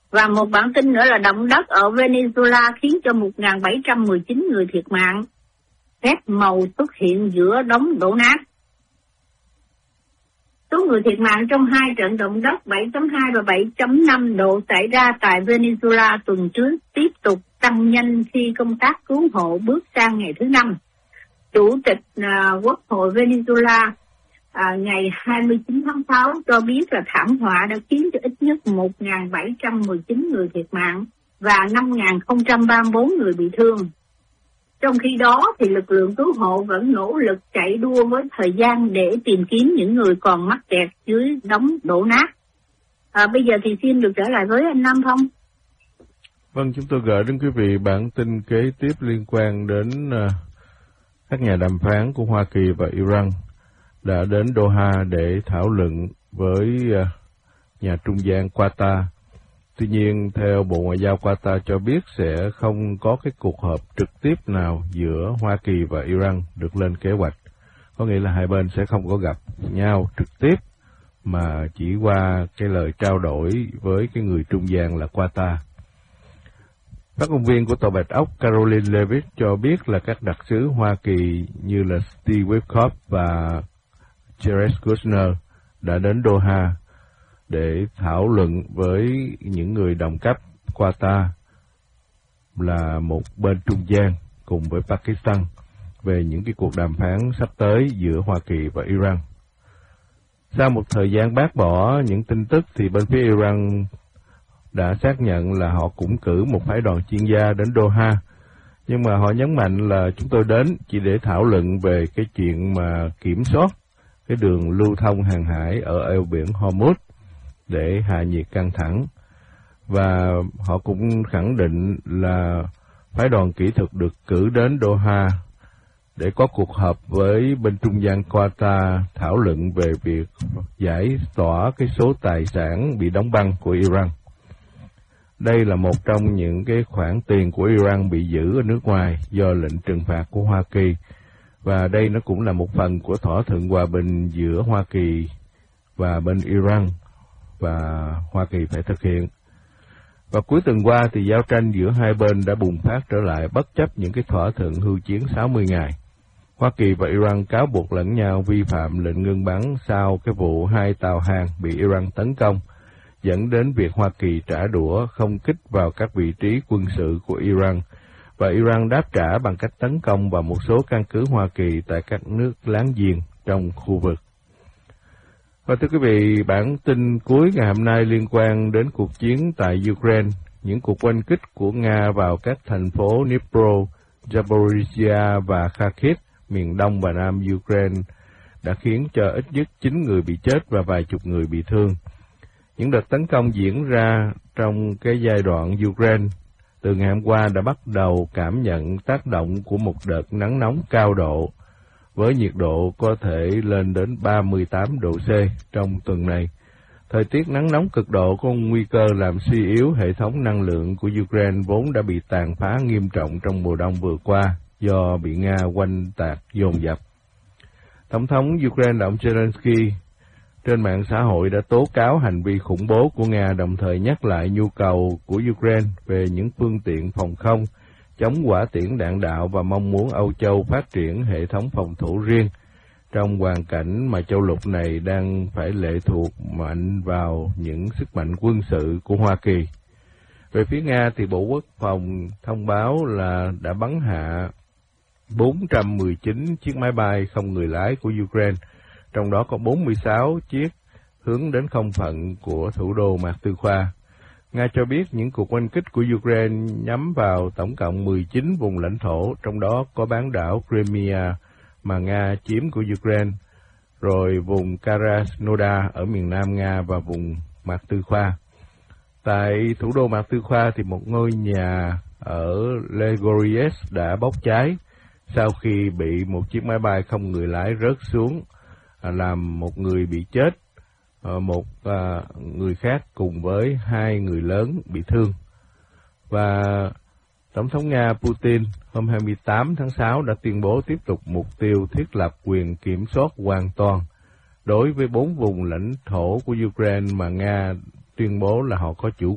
Và một bản tin nữa là động đất ở Venezuela khiến cho 1.719 người thiệt mạng. Phép màu xuất hiện giữa đống đổ nát. Số người thiệt mạng trong hai trận động đất 7.2 và 7.5 độ xảy ra tại Venezuela tuần trước tiếp tục tăng nhanh khi công tác cứu hộ bước sang ngày thứ 5. Chủ tịch Quốc hội Venezuela ngày 29 tháng 6 cho biết là thảm họa đã khiến cho ít nhất 1.719 người thiệt mạng và 5.034 người bị thương. Trong khi đó thì lực lượng cứu hộ vẫn nỗ lực chạy đua với thời gian để tìm kiếm những người còn mắc kẹt dưới đống đổ nát. Bây giờ thì xin được trở lại với anh Nam Phong. Vâng, chúng tôi gửi đến quý vị bản tin kế tiếp liên quan đến các nhà đàm phán của Hoa Kỳ và Iran đã đến Doha để thảo luận với nhà trung gian Qatar. Tuy nhiên, theo Bộ Ngoại giao Qatar cho biết sẽ không có cái cuộc họp trực tiếp nào giữa Hoa Kỳ và Iran được lên kế hoạch. Có nghĩa là hai bên sẽ không có gặp nhau trực tiếp, mà chỉ qua cái lời trao đổi với cái người trung gian là Qatar. Phát ngôn viên của Tòa Bạch Ốc Caroline Leavitt cho biết là các đặc sứ Hoa Kỳ như là Steve Witkoff và Jared Kushner đã đến Doha để thảo luận với những người đồng cấp Qatar là một bên trung gian cùng với Pakistan về những cái cuộc đàm phán sắp tới giữa Hoa Kỳ và Iran. Sau một thời gian bác bỏ những tin tức thì bên phía Iran đã xác nhận là họ cũng cử một phái đoàn chuyên gia đến Doha, nhưng mà họ nhấn mạnh là chúng tôi đến chỉ để thảo luận về cái chuyện mà kiểm soát cái đường lưu thông hàng hải ở eo biển Hormuz để hạ nhiệt căng thẳng. Và họ cũng khẳng định là phái đoàn kỹ thuật được cử đến Doha để có cuộc họp với bên trung gian Qatar thảo luận về việc giải tỏa cái số tài sản bị đóng băng của Iran. Đây là một trong những cái khoản tiền của Iran bị giữ ở nước ngoài do lệnh trừng phạt của Hoa Kỳ, và đây nó cũng là một phần của thỏa thuận hòa bình giữa Hoa Kỳ và bên Iran và Hoa Kỳ phải thực hiện. Và cuối tuần qua thì giao tranh giữa hai bên đã bùng phát trở lại bất chấp những cái thỏa thuận hưu chiến 60 ngày. Hoa Kỳ và Iran cáo buộc lẫn nhau vi phạm lệnh ngưng bắn sau cái vụ hai tàu hàng bị Iran tấn công, dẫn đến việc Hoa Kỳ trả đũa không kích vào các vị trí quân sự của Iran, và Iran đáp trả bằng cách tấn công vào một số căn cứ Hoa Kỳ tại các nước láng giềng trong khu vực. Và thưa quý vị, bản tin cuối ngày hôm nay liên quan đến cuộc chiến tại Ukraine. Những cuộc oanh kích của Nga vào các thành phố Dnipro, Zaporizhia và Kharkiv, miền đông và nam Ukraine, đã khiến cho ít nhất 9 người bị chết và vài chục người bị thương. Những đợt tấn công diễn ra trong cái giai đoạn Ukraine từ ngày hôm qua đã bắt đầu cảm nhận tác động của một đợt nắng nóng cao độ, với nhiệt độ có thể lên đến 38 độ C trong tuần này. Thời tiết nắng nóng cực độ có nguy cơ làm suy yếu hệ thống năng lượng của Ukraine vốn đã bị tàn phá nghiêm trọng trong mùa đông vừa qua do bị Nga oanh tạc dồn dập. Tổng thống Ukraine ông Zelensky trên mạng xã hội đã tố cáo hành vi khủng bố của Nga, đồng thời nhắc lại nhu cầu của Ukraine về những phương tiện phòng không, chống hỏa tiễn đạn đạo và mong muốn Âu Châu phát triển hệ thống phòng thủ riêng trong hoàn cảnh mà châu lục này đang phải lệ thuộc mạnh vào những sức mạnh quân sự của Hoa Kỳ. Về phía Nga thì Bộ Quốc phòng thông báo là đã bắn hạ 419 chiếc máy bay không người lái của Ukraine, trong đó có 46 chiếc hướng đến không phận của thủ đô Mạc Tư Khoa. Nga cho biết những cuộc oanh kích của Ukraine nhắm vào tổng cộng 19 vùng lãnh thổ, trong đó có bán đảo Crimea mà Nga chiếm của Ukraine, rồi vùng Krasnodar ở miền nam Nga và vùng Mạc Tư Khoa. Tại thủ đô Mạc Tư Khoa thì một ngôi nhà ở Legoriets đã bốc cháy sau khi bị một chiếc máy bay không người lái rớt xuống, làm một người bị chết, một người khác cùng với 2 người lớn bị thương. Và Tổng thống Nga Putin hôm 28 tháng 6 đã tuyên bố tiếp tục mục tiêu thiết lập quyền kiểm soát hoàn toàn đối với 4 vùng lãnh thổ của Ukraine mà Nga tuyên bố là họ có chủ